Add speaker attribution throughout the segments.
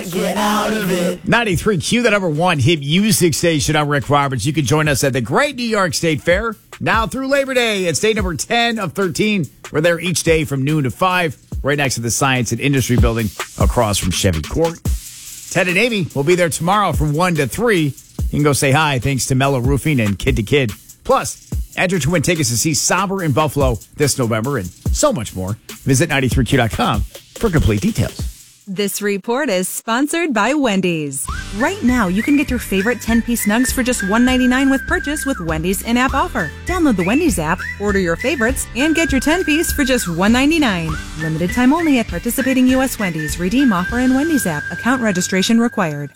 Speaker 1: can't get out of it.
Speaker 2: 93Q, the number one hit music station. I'm Rick Roberts. You can join us at the Great New York State Fair now through Labor Day at state number 10 of 13. We're there each day from noon to 5, right next to the Science and Industry Building across from Chevy Court. Ted and Amy will be there tomorrow from 1 to 3. You can go say hi thanks to Mellow Roofing and Kid to Kid. Plus, enter to win tickets to see Somber in Buffalo this November and so much more. Visit 93Q.com for complete details.
Speaker 3: This report is sponsored by Wendy's. Right now, you can get your favorite 10-piece nugs for just $1.99 with purchase with Wendy's in-app offer. Download the Wendy's app, order your favorites, and get your 10-piece for just $1.99. Limited time only at participating U.S. Wendy's. Redeem offer in Wendy's app. Account registration required.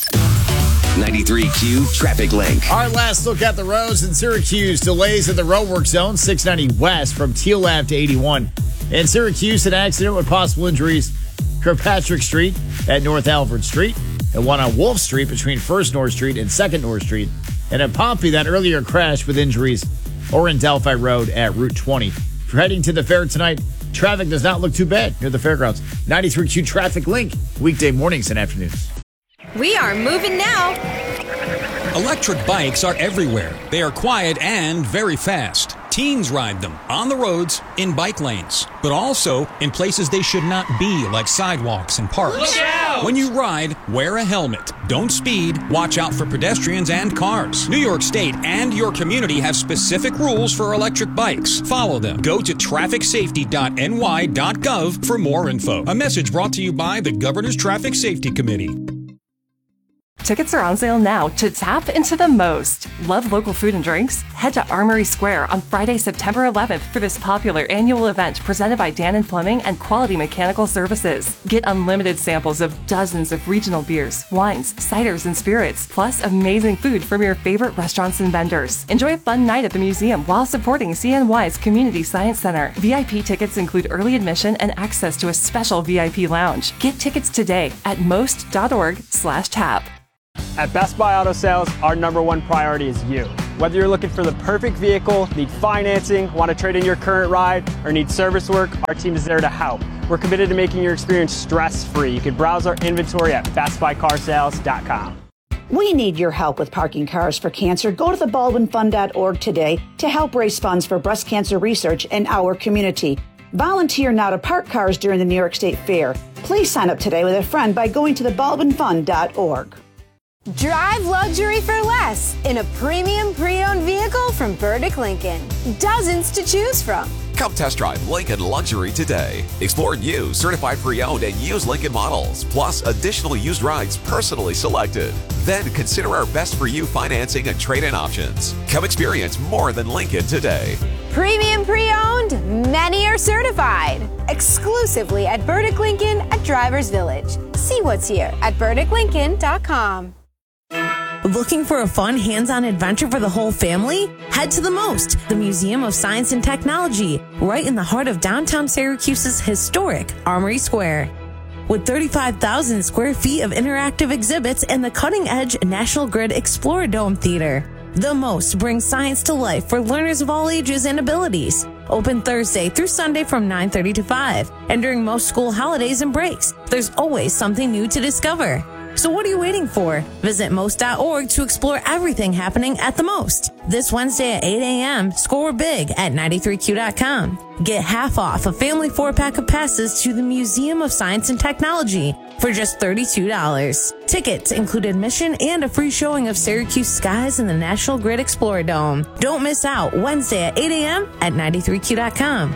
Speaker 4: 93Q Traffic Link.
Speaker 2: Our last look at the roads in Syracuse. Delays in the roadwork zone, 690 west from Teal Ave to 81. In Syracuse, an accident with possible injuries. Kirkpatrick Street at North Alfred Street, and one on Wolf Street between First North Street and Second North Street. And in Pompey, that earlier crash with injuries or in Delphi Road at Route 20. If you're heading to the fair tonight, traffic does not look too bad near the fairgrounds. 93Q Traffic Link, weekday mornings and afternoons.
Speaker 5: We are moving now.
Speaker 6: Electric bikes are everywhere. They are quiet and very fast. Teens ride them on the roads, in bike lanes, but also in places they should not be, like sidewalks and parks.
Speaker 5: Look out!
Speaker 6: When you ride, wear a helmet. Don't speed. Watch out for pedestrians and cars. New York State and your community have specific rules for electric bikes. Follow them. Go to trafficsafety.ny.gov for more info. A message brought to you by the Governor's Traffic Safety Committee.
Speaker 7: Tickets are on sale now to tap into the most. Love local food and drinks? Head to Armory Square on Friday, September 11th for this popular annual event presented by Dan & Fleming and Quality Mechanical Services. Get unlimited samples of dozens of regional beers, wines, ciders, and spirits, plus amazing food from your favorite restaurants and vendors. Enjoy a fun night at the museum while supporting CNY's Community Science Center. VIP tickets include early admission and access to a special VIP lounge. Get tickets today at most.org/tap.
Speaker 8: At Best Buy Auto Sales, our number one priority is you. Whether you're looking for the perfect vehicle, need financing, want to trade in your current ride, or need service work, our team is there to help. We're committed to making your experience stress-free. You can browse our inventory at bestbuycarsales.com.
Speaker 9: We need your help with parking cars for cancer. Go to thebaldwinfund.org today to help raise funds for breast cancer research in our community. Volunteer now to park cars during the New York State Fair. Please sign up today with a friend by going to thebaldwinfund.org.
Speaker 5: Drive luxury for less in a premium pre-owned vehicle from Burdick Lincoln. Dozens to choose from.
Speaker 10: Come test drive Lincoln Luxury today. Explore new, certified pre-owned and used Lincoln models, plus additional used rides personally selected. Then consider our best for you financing and trade-in options. Come experience more than Lincoln today.
Speaker 5: Premium pre-owned, many are certified. Exclusively at Burdick Lincoln at Drivers Village. See what's here at BurdickLincoln.com.
Speaker 11: Looking for a fun, hands-on adventure for the whole family? Head to the MOST, the Museum of Science and Technology, right in the heart of downtown Syracuse's historic Armory Square. With 35,000 square feet of interactive exhibits and the cutting-edge National Grid Exploradome Theater, the MOST brings science to life for learners of all ages and abilities. Open Thursday through Sunday from 9:30 to 5. And during most school holidays and breaks, there's always something new to discover. So what are you waiting for? Visit most.org to explore everything happening at the MOST. This Wednesday at 8 a.m., score big at 93Q.com. Get half off a family 4-pack of passes to the Museum of Science and Technology for just $32. Tickets include admission and a free showing of Syracuse skies in the National Grid Exploradome. Don't miss out Wednesday at 8 a.m. at 93Q.com.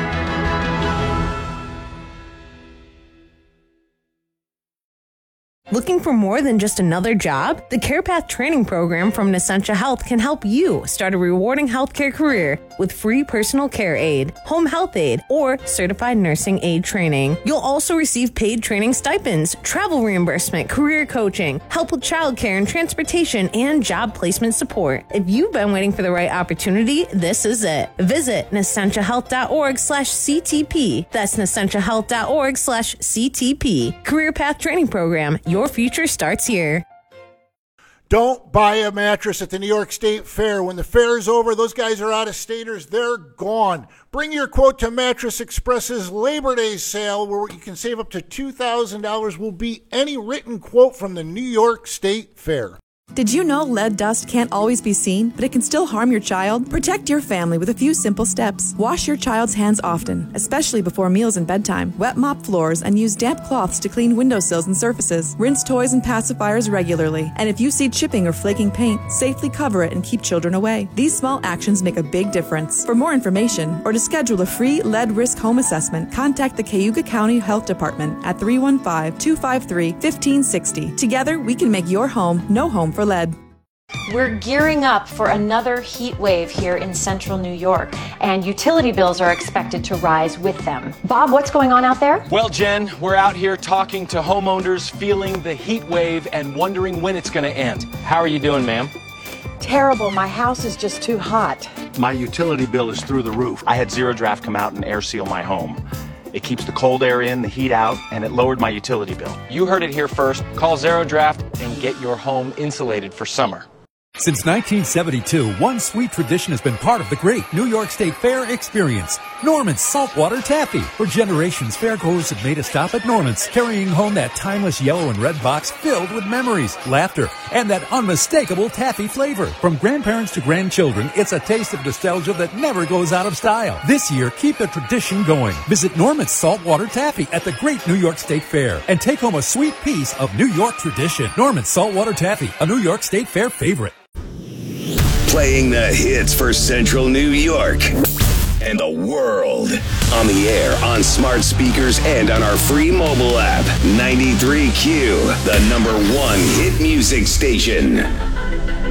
Speaker 11: Looking for more than just another job? The CarePath training program from Nessentia Health can help you start a rewarding healthcare career with free personal care aid, home health aid, or certified nursing aid training. You'll also receive paid training stipends, travel reimbursement, career coaching, help with childcare and transportation, and job placement support. If you've been waiting for the right opportunity, this is it. Visit NessentiaHealth.org/CTP. That's NessentiaHealth.org/CTP. Career Path Training Program. Your future starts here.
Speaker 1: Don't buy a mattress at the New York State Fair. When the fair is over, those guys are out-of-staters. They're gone. Bring your quote to Mattress Express's Labor Day sale, where you can save up to $2,000. Will beat any written quote from the New York State Fair.
Speaker 4: Did you know lead dust can't always be seen, but it can still harm your child? Protect your family with a few simple steps. Wash your child's hands often, especially before meals and bedtime. Wet mop floors and use damp cloths to clean windowsills and surfaces. Rinse toys and pacifiers regularly. And if you see chipping or flaking paint, safely cover it and keep children away. These small actions make a big difference. For more information or to schedule a free lead risk home assessment, contact the Cayuga County Health Department at 315-253-1560. Together, we can make your home no home for lead.
Speaker 12: We're gearing up for another heat wave here in central New York, and utility bills are expected to rise with them. Bob, what's going on out there?
Speaker 13: Well, Jen, we're out here talking to homeowners feeling the heat wave and wondering when it's going to end. How are you doing, ma'am?
Speaker 12: Terrible. My house is just too hot.
Speaker 14: My utility bill is through the roof.
Speaker 13: I had Zero Draft come out and air seal my home. It keeps the cold air in, the heat out, and it lowered my utility bill. You heard it here first. Call Zero Draft and get your home insulated for summer.
Speaker 15: Since 1972, one sweet tradition has been part of the great New York State Fair experience. Norman's Saltwater Taffy. For generations, fairgoers have made a stop at Norman's, carrying home that timeless yellow and red box filled with memories, laughter, and that unmistakable taffy flavor. From grandparents to grandchildren, it's a taste of nostalgia that never goes out of style. This year, keep the tradition going. Visit Norman's Saltwater Taffy at the great New York State Fair and take home a sweet piece of New York tradition. Norman's Saltwater Taffy, a New York State Fair favorite.
Speaker 16: Playing the hits for Central New York and the world. On the air, on smart speakers, and on our free mobile app. 93Q, the #1 hit music station.